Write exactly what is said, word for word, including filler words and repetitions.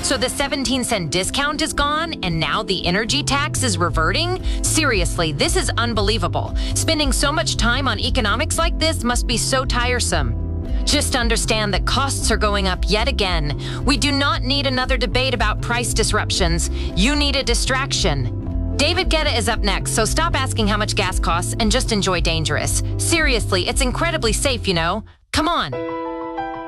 So the seventeen cent discount is gone and now the energy tax is reverting? Seriously, this is unbelievable. Spending so much time on economics like this must be so tiresome. Just understand that costs are going up yet again. We do not need another debate about price disruptions. You need a distraction. David Guetta is up next, so stop asking how much gas costs and just enjoy Dangerous. Seriously, it's incredibly safe, you know. Come on.